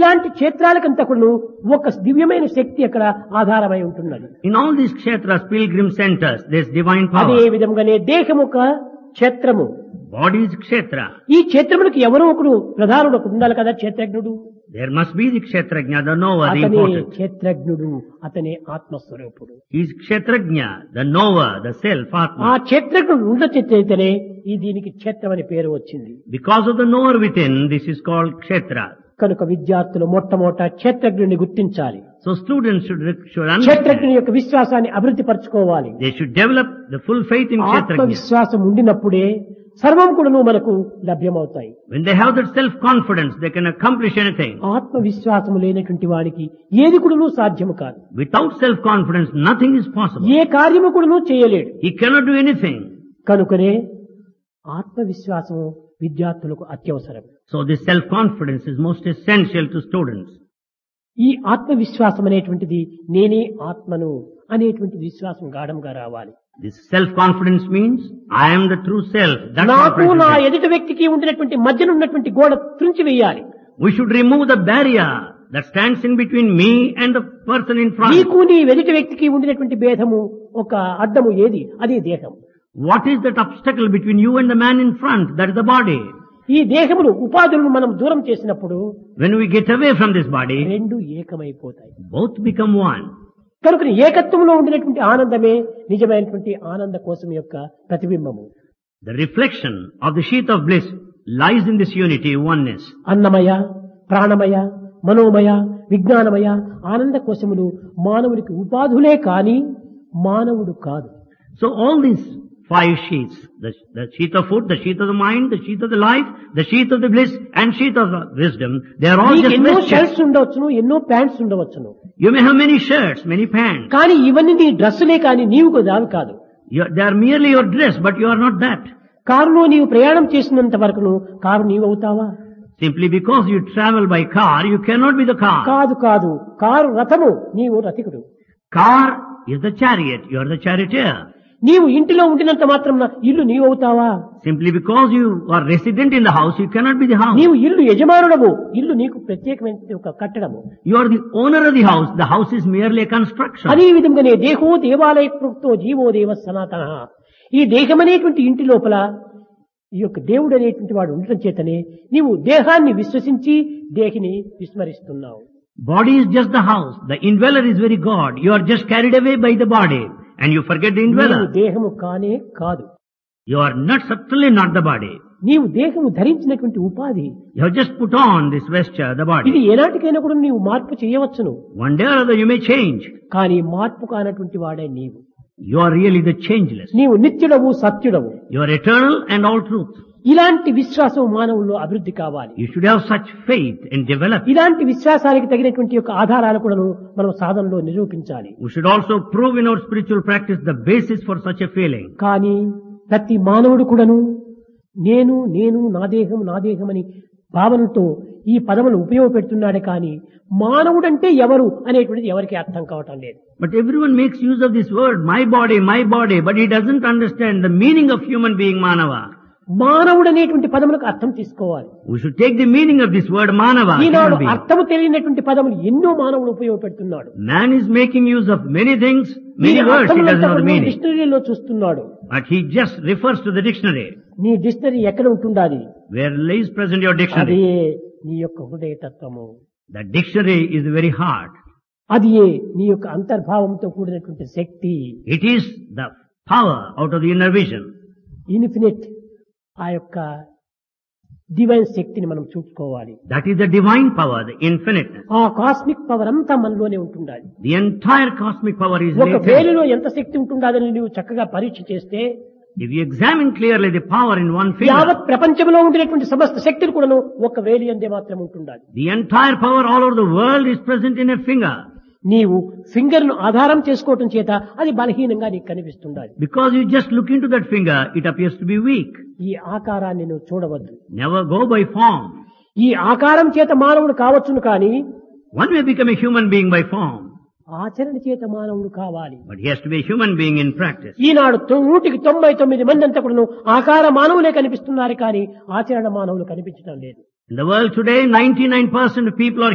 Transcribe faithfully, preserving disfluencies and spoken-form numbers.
ఇలాంటి క్షేత్రాలకంతా కూడా ఒక దివ్యమైన శక్తి అక్కడ ఆధారమై ఉంటున్నది. In all these kshetras, pilgrim centers, there's divine అదే power. విధంగానే దేహం ఒక క్షేత్రము. Body is kshetra. ఈ క్షేత్రములకు ఎవరో ఒకడు ప్రధానుడు ఒకడు ఉండాలి కదా, క్షేత్రజ్ఞుడు. There must be the kshetrajna, the knower, the అతనే important. క్షేత్రజ్ఞుడు, అతనే ఆత్మస్వరూపుడు. He is kshetrajna, the knower, the self, ఆ atma. క్షేత్రజ్ఞుడు ఉండచేతనే ఈ దీనికి క్షేత్రం అనే పేరు వచ్చింది. Because of the knower within, this is called kshetra. కనుక విద్యార్థులు మొట్టమొదట క్షేత్రజ్ఞుడిని గుర్తించాలి. So students should, should క్షేత్రజ్ఞుని understand. యొక్క విశ్వాసాన్ని అభివృద్ధి పరచుకోవాలి. They should develop the full faith in kshetrajna. ఆత్మవిశ్వాసం ఉండినప్పుడే సర్వం కూడాను మనకు లభ్యమవుతాయి. When they have that self-confidence, they can accomplish anything. ఆత్మవిశ్వాసం లేనటువంటి వాడికి ఏది కూడాను సాధ్యము కాదు. Without self-confidence, nothing is possible. ఏ కార్యము కూడాను చేయలేడు. He cannot do anything. కనుకనే ఆత్మవిశ్వాసం విద్యార్థులకు అత్యవసరం. So this self-confidence is most essential to students. ఈ ఆత్మవిశ్వాసం అనేటువంటిది నేనే ఆత్మను అనేటువంటి విశ్వాసం గాఢంగా రావాలి. This self-confidence means, I am the true self. That's నాకు what నా it is. ఎదుటి వ్యక్తికి ఉండినటువంటి మధ్యన ఉన్నటువంటి గోడ త్రుంచి వేయాలి. We should remove the barrier that stands in between me and the person in front. నీకు నీ ఎదుటి వ్యక్తికి ఉండినటువంటి భేదము ఒక అడ్డము ఏది? అదే దేహం. What is that obstacle between you and the man in front? That is the body. ఈ దేహములు ఉపాధులను మనం దూరం చేసినప్పుడు When we get away from this body, రెండు ఏకమైపోతాయి. both become one. కనుక ఏకత్వంలో ఉండినటువంటి ఆనందమే నిజమైనటువంటి ఆనంద కోసం యొక్క ప్రతిబింబము. The reflection of the sheath of bliss lies in this unity, oneness. అన్నమయ, ప్రాణమయ, మనోమయ, విజ్ఞానమయ ఆనంద కోశములు మానవునికి ఉపాధులే కాని మానవుడు కాదు. So all these five sheaths, the, the sheath of food, the sheath of the mind, the sheath of the life, the sheath of the bliss, and sheath of the wisdom, they are all నీకు just ఎన్నో vestures. Shirts ఉండవచ్చును, ఎన్నో pants ఉండవచ్చును. You may have many shirts, many pants. కానీ ఇవన్నీ నీ డ్రెస్సులే కానీ నీవు దావి కాదు. You, they are merely your dress, but you are not that. కారులో నీవు ప్రయాణం చేసినంత వరకును కారు నీవు అవుతావా? Simply because you travel by car, you cannot be the car. కాదు కాదు, కారు రథము, నీవు రథికుడు. Car is the chariot, you are the charioteer. నీవు ఇంటిలో ఉండినంత మాత్రం ఇల్లు నీవు అవుతావా? Simply because you are resident in the house, you cannot be the house. నీవు ఇల్లు యజమానుడవు, ఇల్లు నీకు ప్రత్యేకమైన ఒక కట్టడము. You are the owner of the house, the house is merely a construction. అదే విధంగానే దేహో దేవాలయ కృప్తో జీవో దేవ సనాతన. ఈ దేహమనేటువంటి ఇంటి లోపల ఈ యొక్క దేవుడు అనేటువంటి వాడు ఉండటం చేతనే నీవు దేహాన్ని విశ్వసించి దేహిని విస్మరిస్తున్నావు. Body is just the house, the indweller is very God. You are just carried away by the body and you forget the నీవు indweller. దేహము కానే కాదు. You are not, certainly not the body. నీవు దేహము ధరించినటువంటి ఉపాధి. You have just put on this vesture, the ఇది body. ఏనాటికైనా కూడా నీవు మార్పు చేయవచ్చును. One day or other you may change. కానీ మార్పు కానటువంటి వాడే నీవు. You are really the changeless. నీవు నిత్యుడవు, సత్యుడవు. You are eternal and all truth. ఇలాంటి విశ్వాసం మానవుల్లో అభివృద్ధి కావాలి. You should have such faith and develop. ఇలాంటి విశ్వాసానికి తగినటువంటి యొక్క ఆధారాలు కూడా మనం సాధనలో నిరూపించాలి. We should also prove in our spiritual practice the basis for such a feeling. కానీ ప్రతి మానవుడు కూడాను నేను నేను నా దేహం నా దేహం అని భావనతో ఈ పదములు ఉపయోగపెడుతున్నాడే కానీ మానవుడంటే ఎవరు అనేటువంటిది ఎవరికి అర్థం కావటం లేదు. But everyone makes use of this word, my body, my body, but he doesn't understand the meaning of human being, Manava. మానవుడు అనేటువంటి పదములకు అర్థం తీసుకోవాలి. We should take the meaning of this word, Manava, Eenadu human being. అర్థము తెలియనటువంటి పదములు ఎన్నో మానవుడు ఉపయోగపెడుతున్నాడు. Man is making use of many things, many words, he doesn't know the meaning. డిక్షనరీలో చూస్తున్నాడు. But he just refers to the dictionary. నీ dictionary ఎక్కడ ఉంటుండాలి? Where lays present your అదే dictionary? నీ యొక్క హృదయ తత్వము. The dictionary is the very heart. అది నీ యొక్క అంతర్భావంతో కూడినటువంటి శక్తి. It is the power out of the inner vision. Infinite ఆ యొక్క డివైన్ శక్తిని మనం చూసుకోవాలి. That is the divine power, the infiniteness. ఆ కాస్మిక్ పవర్ అంతా మనలోనే ఉంటుండాలి. The entire cosmic power is ఒక latent. వేలులో ఎంత శక్తి ఉంటుందని నువ్వు చక్కగా పరీక్ష చేస్తే If you examine clearly the power in one finger, యావత్ ప్రపంచంలో ఉండినటువంటి సమస్త శక్తులు కూడాను ఒక వేలి అందే మాత్రం ఉంటుండాలి. the entire power all over the world is present in a finger. నీవు ఫింగర్ ను ఆధారం చేసుకోవటం చేత అది బలహీనంగా నీకు కనిపిస్తుండాలి. Because you just look into that finger, it appears to be weak. ఈ ఆకారాన్ని నువ్వు చూడవద్దు. Never go by form. ఈ ఆకారం చేత మానవుడు కావచ్చును కానీ One may become a human being by form, ఆచరణ చేత మానవుడు కావాలి. but he has to be a human being in practice. ఈనాడు తొ- నూటికి తొంభై తొమ్మిది మంది అంతా కూడా ఆకార మానవులే కనిపిస్తున్నారు కానీ ఆచరణ మానవులు కనిపించడం లేదు. In the world today, ninety-nine percent of people are